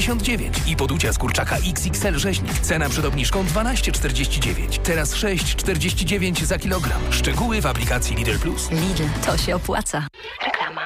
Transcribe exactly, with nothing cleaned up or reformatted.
dziewięćdziesiąt dziewięć i poducia z kurczaka X X L rzeźnik. Cena przed obniżką dwanaście czterdzieści dziewięć. Teraz sześć czterdzieści dziewięć za kilogram. Szczegóły w aplikacji Lidl Plus. Lidl, to się opłaca. Reklama.